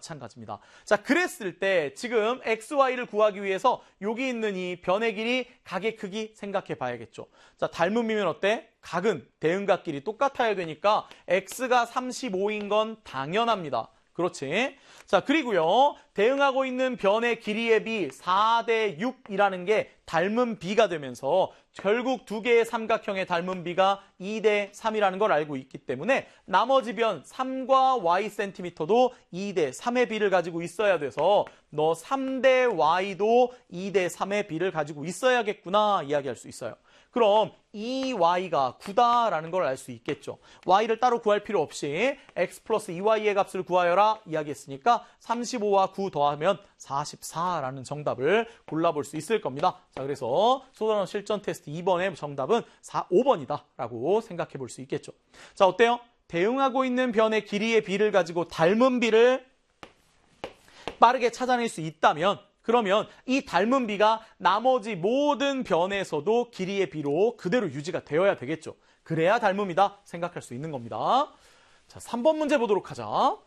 마찬가지입니다. 자, 그랬을 때 지금 XY를 구하기 위해서 여기 있는 이 변의 길이, 각의 크기 생각해 봐야겠죠. 자, 닮은 비면 어때? 각은 대응각끼리 똑같아야 되니까 X가 35인 건 당연합니다. 그렇지? 자, 그리고요. 대응하고 있는 변의 길이의 비 4대 6이라는 게 닮은 비가 되면서 결국 두 개의 삼각형의 닮은 비가 2대 3이라는 걸 알고 있기 때문에 나머지 변 3과 ycm도 2대 3의 비를 가지고 있어야 돼서 너 3대 y도 2대 3의 비를 가지고 있어야겠구나 이야기할 수 있어요. 그럼 이 y가 9다라는 걸 알 수 있겠죠. y를 따로 구할 필요 없이 x 플러스 2y의 값을 구하여라 이야기했으니까 35와 9 더하면 44라는 정답을 골라볼 수 있을 겁니다. 자, 그래서 소단원 실전 테스트 2번의 정답은 5번이다라고 생각해 볼 수 있겠죠. 자, 어때요? 대응하고 있는 변의 길이의 비를 가지고 닮은 비를 빠르게 찾아낼 수 있다면 그러면 이 닮은 비가 나머지 모든 변에서도 길이의 비로 그대로 유지가 되어야 되겠죠. 그래야 닮음이다 생각할 수 있는 겁니다. 자, 3번 문제 보도록 하자.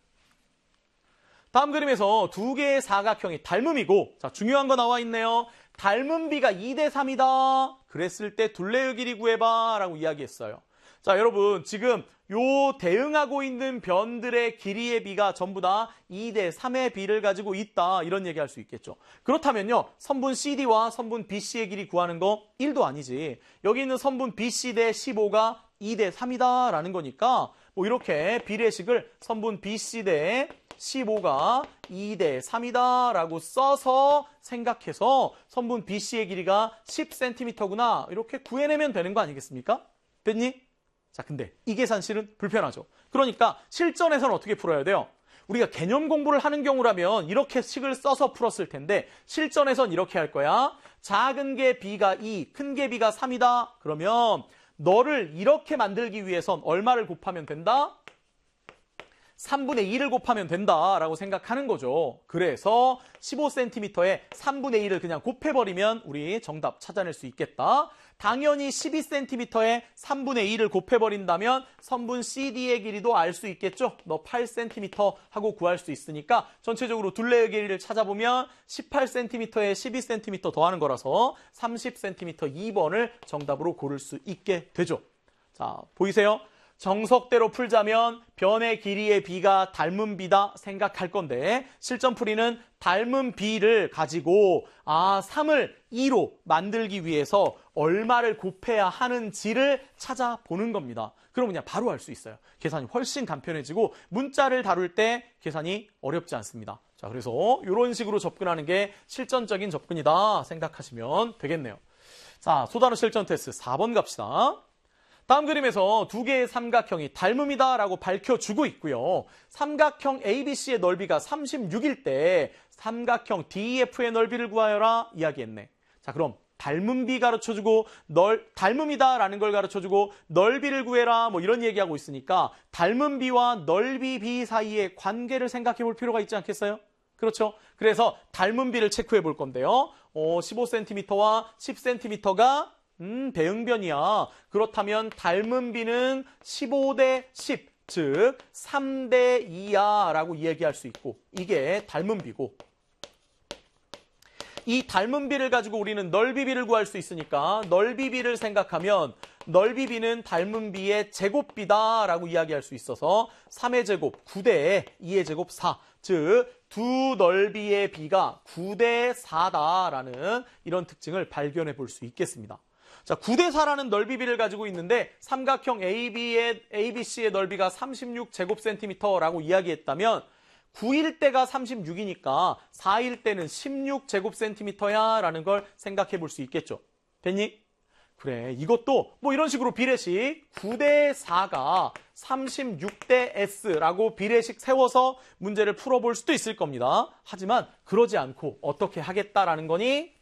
다음 그림에서 두 개의 사각형이 닮음이고, 자, 중요한 거 나와 있네요. 닮은 비가 2대 3이다. 그랬을 때 둘레의 길이 구해봐 라고 이야기했어요. 자, 여러분 지금 요 대응하고 있는 변들의 길이의 비가 전부 다 2대 3의 비를 가지고 있다. 이런 얘기할 수 있겠죠. 그렇다면요. 선분 CD와 선분 BC의 길이 구하는 거 1도 아니지. 여기 있는 선분 BC 대 15가 2대 3이다 라는 거니까 뭐 이렇게 비례식을 선분 BC 대 15가 2대 3이다 라고 써서 생각해서 선분 BC의 길이가 10cm구나 이렇게 구해내면 되는 거 아니겠습니까? 됐니? 자, 근데 이 계산식은 불편하죠. 그러니까 실전에서는 어떻게 풀어야 돼요? 우리가 개념 공부를 하는 경우라면 이렇게 식을 써서 풀었을 텐데 실전에선 이렇게 할 거야. 작은 게 B가 2, 큰 게 B가 3이다. 그러면 너를 이렇게 만들기 위해선 얼마를 곱하면 된다? 3분의 2를 곱하면 된다라고 생각하는 거죠. 그래서 15cm에 3분의 2를 그냥 곱해버리면 우리 정답 찾아낼 수 있겠다. 당연히 12cm에 3분의 2를 곱해버린다면 선분 CD의 길이도 알 수 있겠죠. 너 8cm 하고 구할 수 있으니까 전체적으로 둘레의 길이를 찾아보면 18cm에 12cm 더하는 거라서 30cm 2번을 정답으로 고를 수 있게 되죠. 자, 보이세요? 정석대로 풀자면 변의 길이의 비가 닮은 비다 생각할 건데 실전풀이는 닮은 비를 가지고 3을 2로 만들기 위해서 얼마를 곱해야 하는지를 찾아보는 겁니다. 그럼 그냥 바로 할 수 있어요. 계산이 훨씬 간편해지고 문자를 다룰 때 계산이 어렵지 않습니다. 자, 그래서 이런 식으로 접근하는 게 실전적인 접근이다 생각하시면 되겠네요. 자, 소단어 실전 테스트 4번 갑시다. 다음 그림에서 두 개의 삼각형이 닮음이다라고 밝혀주고 있고요. 삼각형 ABC의 넓이가 36일 때 삼각형 DEF의 넓이를 구하여라 이야기했네. 자, 그럼 닮은 비 가르쳐주고 닮음이다라는 걸 가르쳐주고 넓이를 구해라 뭐 이런 얘기하고 있으니까 닮은 비와 넓이 비 사이의 관계를 생각해 볼 필요가 있지 않겠어요? 그렇죠? 그래서 닮은 비를 체크해 볼 건데요. 15cm와 10cm가 대응변이야. 그렇다면 닮은 비는 15대 10, 즉 3대 2야 라고 얘기할 수 있고 이게 닮은 비고 이 닮은 비를 가지고 우리는 넓이 비를 구할 수 있으니까 넓이 비를 생각하면 넓이 비는 닮은 비의 제곱비다 라고 이야기할 수 있어서 3의 제곱 9대 2의 제곱 4, 즉 두 넓이의 비가 9대 4다라는 이런 특징을 발견해 볼 수 있겠습니다. 자, 9대 4라는 넓이비를 가지고 있는데 삼각형 ABC의 넓이가 36제곱센티미터라고 이야기했다면 9일 때가 36이니까 4일 때는 16제곱센티미터야 라는 걸 생각해 볼 수 있겠죠. 됐니? 그래, 이것도 뭐 이런 식으로 비례식 9대 4가 36대 S라고 비례식 세워서 문제를 풀어볼 수도 있을 겁니다. 하지만 그러지 않고 어떻게 하겠다라는 거니?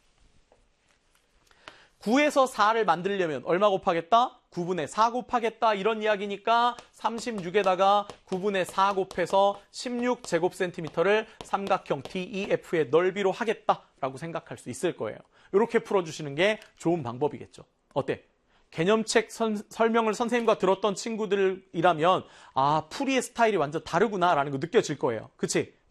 9에서 4를 만들려면 얼마 곱하겠다? 9분의 4 곱하겠다 이런 이야기니까 36에다가 9분의 4 곱해서 16제곱센티미터를 삼각형 DEF의 넓이로 하겠다라고 생각할 수 있을 거예요. 이렇게 풀어주시는 게 좋은 방법이겠죠. 어때? 개념책 설명을 선생님과 들었던 친구들이라면 풀이의 스타일이 완전 다르구나라는 거 느껴질 거예요. 그치?